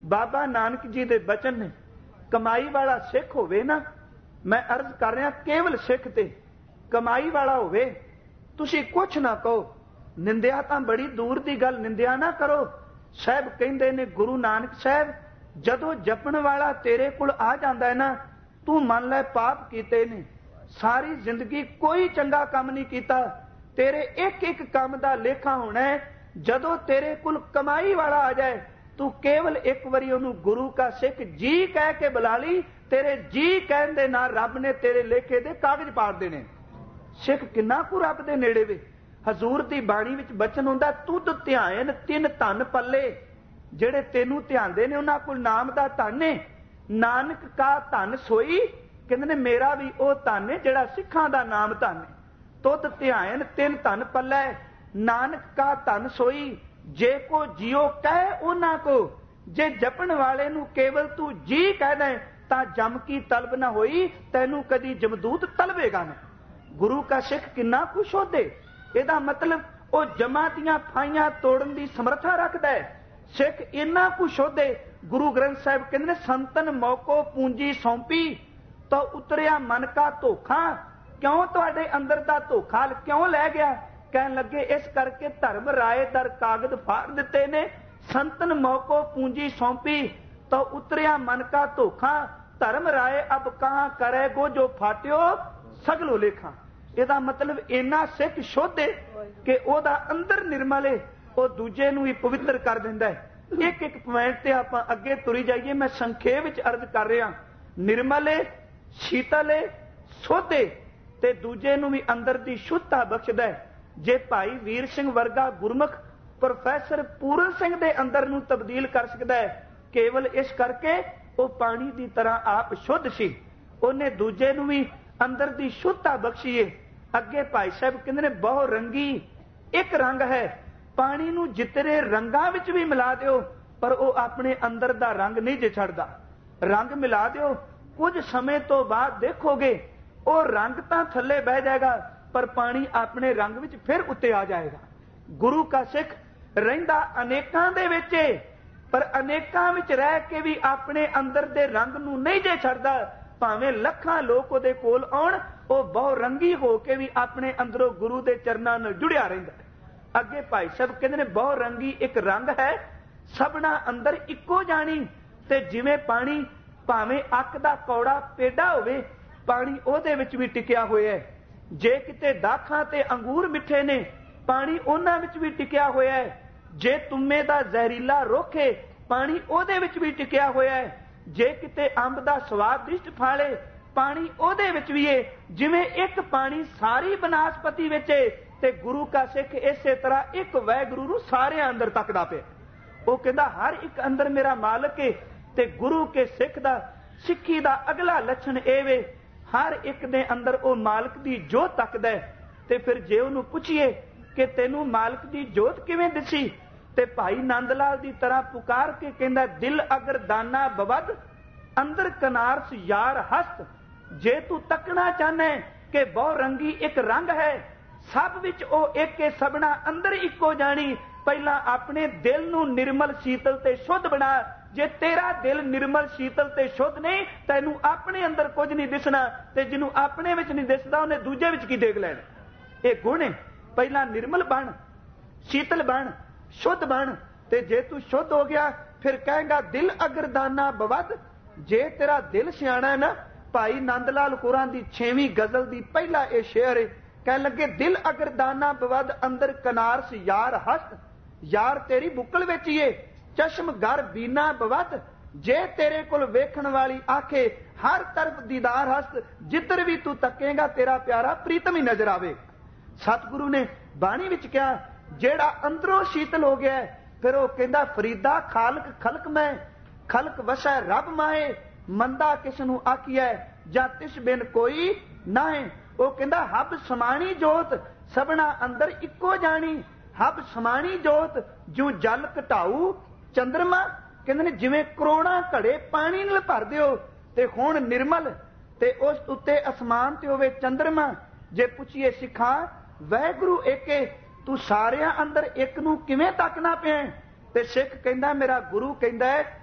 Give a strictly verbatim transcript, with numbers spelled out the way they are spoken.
बाबा नानक जी दे बचन ने, कमाई वाला सिख होवे ना, मैं अर्ज कर रहा केवल सिख ते कमाई वाला होवे, तुसी कुछ ना कहो, निंदिया तां बड़ी दूर दी गल, निंदिया ना करो। साहब कहंदे ने गुरु नानक साहब, जदों जपण वाला तेरे कोल आ जांदा है ना, तू मन लै पाप कीते ने, सारी जिंदगी कोई चंगा काम नहीं कीता, तेरे एक एक काम दा लेखा होना है। जदों तेरे कोल कमाई वाला आ जाए, तू केवल एक बारी उन्होंने गुरु का सिख जी कह के बुला ली, तेरे जी कहण दे नाल रब ने तेरे लेखे दे कागज पाड़ देने। सिख किन्ना कु रब दे नेड़े वे। हजूर दी बाणी विच बचन हुंदा, तुद ध्यान तिन धन पल्ले, जेड़े तेनू ध्यानदे ने उन्हां कोल नाम दा धन है। नानक का धन सोई, कहंदे ने मेरा भी ओ धन है जेड़ा सिखां दा नाम धन है। तुद ध्यान तिन धन पल्ले, नानक का धन सोई, जे को जियो कह उन्हां को, जे जपण वाले नू केवल तू जी कह दे तां जम की तलब ना होई, तैनू कदी जमदूत तलवेगा ना। गुरु का सिख किन्ना कुछ होदे, ਇਹਦਾ मतलब ਉਹ ਜਮਾਂ ਦੀਆਂ ਫਾਈਆਂ ਤੋੜਨ ਦੀ ਸਮਰੱਥਾ ਰੱਖਦਾ ਹੈ। ਸਿੱਖ ਇੰਨਾ ਕੁ ਸ਼ੋਧੇ, ਗੁਰੂ ਗ੍ਰੰਥ ਸਾਹਿਬ ਕਹਿੰਦੇ ਨੇ ਸੰਤਨ ਮੌਕੋ ਪੂੰਜੀ ਸੌਂਪੀ ਤਾਂ ਉਤਰਿਆ ਮਨ ਕਾ ਧੋਖਾ। ਕਿਉਂ ਤੁਹਾਡੇ ਅੰਦਰ ਦਾ ਧੋਖਾ ਕਿਉਂ ਲੈ ਗਿਆ? ਕਹਿਣ ਲੱਗੇ ਇਸ ਕਰਕੇ ਧਰਮ ਰਾਏ ਦਰ ਕਾਗਜ਼ ਫਾੜ ਦਿੱਤੇ ਨੇ। ਸੰਤਨ ਮੌਕੋ ਪੂੰਜੀ ਸੌਂਪੀ ਤਾਂ ਉਤਰਿਆ ਮਨ ਕਾ ਧੋਖਾ, ਧਰਮ ਰਾਏ ਅਬ ਕਹਾਂ ਕਰੇਗੋ ਜੋ ਫਾਟਿਓ ਸਗਲੋ ਲੇਖਾਂ। ਇਹਦਾ ਮਤਲਬ ਇੰਨਾ ਸਿੱਖ ਸ਼ੁੱਧ ਹੈ ਕਿ ਉਹਦਾ ਅੰਦਰ ਨਿਰਮਲ ਹੈ, ਉਹ ਦੂਜੇ ਨੂੰ ਹੀ ਪਵਿੱਤਰ ਕਰ ਦਿੰਦਾ ਹੈ। ਇੱਕ ਇੱਕ ਪੁਆਇੰਟ ਤੇ ਆਪਾਂ ਅੱਗੇ ਤੁਰੀ ਜਾਈਏ। ਮੈਂ ਸੰਖੇਪ ਵਿੱਚ ਅਰਜ਼ ਕਰ ਰਿਹਾ, ਨਿਰਮਲ ਹੈ, ਸ਼ੀਤਲ ਹੈ, ਸ਼ੁੱਧ ਹੈ ਤੇ ਦੂਜੇ ਨੂੰ ਵੀ ਅੰਦਰ ਦੀ ਸ਼ੁੱਧਤਾ ਬਖਸ਼ਦਾ ਹੈ। ਜੇ ਭਾਈ ਵੀਰ ਸਿੰਘ ਵਰਗਾ ਗੁਰਮੁਖ ਪ੍ਰੋਫੈਸਰ ਪੂਰਨ ਸਿੰਘ ਦੇ ਅੰਦਰ ਨੂੰ ਤਬਦੀਲ ਕਰ ਸਕਦਾ ਹੈ, ਕੇਵਲ ਇਸ ਕਰਕੇ ਉਹ ਪਾਣੀ ਦੀ ਤਰ੍ਹਾਂ ਆਪ ਸ਼ੁੱਧ ਸੀ, ਉਹਨੇ ਦੂਜੇ ਨੂੰ ਵੀ ਅੰਦਰ ਦੀ ਸ਼ੁੱਧਤਾ ਬਖਸ਼ੀ ਹੈ। ਅੱਗੇ ਭਾਈ ਸਾਹਿਬ ਕਹਿੰਦੇ ਨੇ ਬਹੁ ਰੰਗੀ ਇੱਕ ਰੰਗ ਹੈ, ਪਾਣੀ ਨੂੰ ਜਿਤਨੇ ਰੰਗਾਂ ਵਿੱਚ ਵੀ ਮਿਲਾ ਦਿਓ ਪਰ ਉਹ ਆਪਣੇ ਅੰਦਰ ਦਾ ਰੰਗ ਨਹੀਂ ਜੇ ਛੱਡਦਾ। ਰੰਗ ਮਿਲਾ ਦਿਓ, ਕੁਝ ਸਮੇਂ ਤੋਂ ਬਾਅਦ ਦੇਖੋਗੇ ਉਹ ਰੰਗ ਤਾਂ ਥੱਲੇ ਬਹਿ ਜਾਏਗਾ ਪਰ ਪਾਣੀ ਆਪਣੇ ਰੰਗ ਵਿੱਚ ਫਿਰ ਉੱਤੇ ਆ ਜਾਏਗਾ। ਗੁਰੂ ਕਾ ਸਿੱਖ ਰਹਿੰਦਾ ਅਨੇਕਾਂ ਦੇ ਵਿੱਚ ਪਰ ਅਨੇਕਾਂ ਵਿੱਚ ਰਹਿ ਕੇ ਵੀ ਆਪਣੇ ਅੰਦਰ ਦੇ ਰੰਗ ਨੂੰ ਨਹੀਂ ਜੇ ਛੱਡਦਾ। ਭਾਵੇਂ ਲੱਖਾਂ ਲੋਕ ਉਹਦੇ ਕੋਲ ਆਉਣ, ਉਹ ਬਹੁ ਰੰਗੀ ਹੋ ਕੇ ਵੀ ਆਪਣੇ ਅੰਦਰੋਂ ਗੁਰੂ ਦੇ ਚਰਨਾਂ ਨਾਲ ਜੁੜਿਆ ਰਹਿੰਦਾ। ਅੱਗੇ ਭਾਈ ਸਾਹਿਬ ਕਹਿੰਦੇ ਨੇ ਬਹੁ ਰੰਗੀ ਇੱਕ ਰੰਗ ਹੈ, ਸਭਨਾ ਅੰਦਰ ਇੱਕੋ ਜਾਣੀ। ਤੇ ਜਿਵੇਂ ਪਾਣੀ ਭਾਵੇਂ ਅੱਕ ਦਾ ਕੌੜਾ ਪੇਡਾ ਹੋਵੇ, ਪਾਣੀ ਉਹਦੇ ਵਿੱਚ ਵੀ ਟਿਕਿਆ ਹੋਇਆ ਹੈ। ਜੇ ਕਿਤੇ ਦਾਖਾਂ ਤੇ ਅੰਗੂਰ ਮਿੱਠੇ ਨੇ, ਪਾਣੀ ਉਹਨਾਂ ਵਿੱਚ ਵੀ ਟਿਕਿਆ ਹੋਇਆ ਹੈ। ਜੇ ਤੁੰਮੇ ਦਾ ਜ਼ਹਿਰੀਲਾ ਰੁੱਖ ਹੈ, ਪਾਣੀ ਉਹਦੇ ਵਿੱਚ ਵੀ ਟਿਕਿਆ ਹੋਇਆ ਹੈ। ਜੇ ਕਿਤੇ ਅੰਬ ਦਾ ਸਵਾਦਿਸ਼ਟ ਫਲ ਹੈ, ਪਾਣੀ ਉਹਦੇ ਵਿੱਚ ਵੀ ਹੈ। ਜਿਵੇਂ ਇੱਕ ਪਾਣੀ ਸਾਰੀ ਬਨਾਸਪਤੀ ਵਿੱਚ ਹੈ ਤੇ ਗੁਰੂ ਕਾ ਸਿੱਖ ਇਸੇ ਤਰ੍ਹਾਂ ਇੱਕ ਵਾਹਿਗੁਰੂ ਨੂੰ ਸਾਰਿਆਂ ਅੰਦਰ ਤੱਕਦਾ ਪਿਆ। ਉਹ ਕਹਿੰਦਾ ਹਰ ਇੱਕ ਅੰਦਰ ਮੇਰਾ ਮਾਲਕ ਹੈ। ਤੇ ਗੁਰੂ ਕੇ ਸਿੱਖ ਦਾ ਸਿੱਖੀ ਦਾ ਅਗਲਾ ਲੱਛਣ ਇਹ ਵੇ, ਹਰ ਇੱਕ ਦੇ ਅੰਦਰ ਉਹ ਮਾਲਕ ਦੀ ਜੋਤ ਤੱਕਦਾ ਹੈ। ਤੇ ਫਿਰ ਜੇ ਉਹਨੂੰ ਪੁੱਛੀਏ ਕਿ ਤੈਨੂੰ ਮਾਲਕ ਦੀ ਜੋਤ ਕਿਵੇਂ ਦਿਸੀ, ਤੇ ਭਾਈ ਨੰਦ ਲਾਲ ਦੀ ਤਰ੍ਹਾਂ ਪੁਕਾਰ ਕੇ ਕਹਿੰਦਾ ਦਿਲ ਅਗਰ ਦਾਨਾ ਬਵਦ ਅੰਦਰ ਕਨਾਰਸ ਯਾਰ ਹਸਤ। ਜੇ ਤੂੰ ਤੱਕਣਾ ਚਾਹਨਾ ਕਿ ਬਹੁ ਰੰਗੀ ਇੱਕ ਰੰਗ ਹੈ, ਸਭ ਵਿੱਚ ਉਹ ਇੱਕ ਹੈ, ਸਭਨਾ ਅੰਦਰ ਇੱਕੋ ਜਾਣੀ। ਪਹਿਲਾਂ ਆਪਣੇ ਦਿਲ ਨੂੰ ਨਿਰਮਲ ਸ਼ੀਤਲ ਤੇ ਸ਼ੁੱਧ ਬਣਾ। ਜੇ ਤੇਰਾ ਦਿਲ ਨਿਰਮਲ ਸ਼ੀਤਲ ਤੇ ਸ਼ੁੱਧ ਨਹੀਂ, ਤੈਨੂੰ ਆਪਣੇ ਅੰਦਰ ਕੁਝ ਨਹੀਂ ਦਿਸਣਾ, ਤੇ ਜਿਹਨੂੰ ਆਪਣੇ ਵਿੱਚ ਨਹੀਂ ਦਿਸਦਾ ਉਹਨੇ ਦੂਜੇ ਵਿੱਚ ਕੀ ਦੇਖ ਲੈਣਾ। ਇਹ ਗੁਣ ਹੈ। ਪਹਿਲਾਂ ਨਿਰਮਲ ਬਣ, ਸ਼ੀਤਲ ਬਣ, ਸ਼ੁੱਧ ਬਣ। ਤੇ ਜੇ ਤੂੰ ਸ਼ੁੱਧ ਹੋ ਗਿਆ ਫਿਰ ਕਹੇਗਾ ਦਿਲ ਅਗਰ ਦਾਨਾ ਬਵਦ। ਜੇ ਤੇਰਾ ਦਿਲ ਸਿਆਣਾ ਹੈ ਨਾ, ਭਾਈ ਨੰਦ ਲਾਲ ਹੋਰਾਂ ਦੀ ਛੇਵੀਂ ਗਜ਼ਲ ਦੀ ਪਹਿਲਾ ਇਹ ਸ਼ੇਅਰ ਹੈ। ਕਹਿਣ ਲੱਗੇ ਦਿਲ ਅਗਰ ਦਾਨਾ ਬਵਦ ਅੰਦਰ ਕਨਾਰਸ ਯਾਰ ਹਸਤ। ਯਾਰ ਤੇਰੀ ਬੁੱਕਲ ਵਿੱਚ ਹੀ ਏ, ਚਸ਼ਮ ਘਰ ਬੀਨਾ ਬਵਦ। ਜੇ ਤੇਰੇ ਕੋਲ ਵੇਖਣ ਵਾਲੀ ਆਖੇ ਹਰ ਤਰਫ ਦੀਦਾਰ ਹਸਤ, ਜਿੱਧਰ ਵੀ ਤੂੰ ਤੱਕੇਗਾ ਤੇਰਾ ਪਿਆਰਾ ਪ੍ਰੀਤਮ ਹੀ ਨਜ਼ਰ ਆਵੇ। ਸਤਿਗੁਰੂ ਨੇ ਬਾਣੀ ਵਿੱਚ ਕਿਹਾ ਜਿਹੜਾ ਅੰਦਰੋਂ ਸ਼ੀਤਲ ਹੋ ਗਿਆ ਫਿਰ ਉਹ ਕਹਿੰਦਾ ਫਰੀਦਾ ਖਾਲਕ ਖਲਕ ਮੈਂ, ਖਲਕ ਵਸੈ ਰੱਬ ਮਾਏ। ਮੰਦਾ ਕਿਸ ਨੂੰ ਆਖੀਐ ਜਾਂ ਤਿਸ ਬਿਨ ਕੋਈ ਨਾਹੇ। ਉਹ ਕਹਿੰਦਾ ਹੱਬ ਸਮਾਣੀ ਜੋਤ, ਸਭਨਾ ਅੰਦਰ ਇੱਕੋ ਜਾਣੀ। ਹੱਬ ਸਮਾਣੀ ਜੋਤ ਜੋ ਜਲ ਘਟਾਊ ਚੰਦਰਮਾ। ਕਹਿੰਦੇ ਨੇ ਜਿਵੇਂ ਕਰੋੜਾਂ ਘੜੇ ਪਾਣੀ ਨਾਲ ਭਰ ਦਿਓ ਤੇ ਹੁਣ ਨਿਰਮਲ, ਤੇ ਉਸ ਉੱਤੇ ਅਸਮਾਨ ਤੇ ਹੋਵੇ ਚੰਦਰਮਾ। ਜੇ ਪੁੱਛੀਏ ਸਿੱਖਾਂ ਵਾਹਿਗੁਰੂ ਏਕੇ, ਤੂੰ ਸਾਰਿਆਂ ਅੰਦਰ ਇੱਕ ਨੂੰ ਕਿਵੇਂ ਤੱਕਣਾ ਪਿਆ? ਤੇ ਸਿੱਖ ਕਹਿੰਦਾ ਮੇਰਾ ਗੁਰੂ ਕਹਿੰਦਾ ਹੈ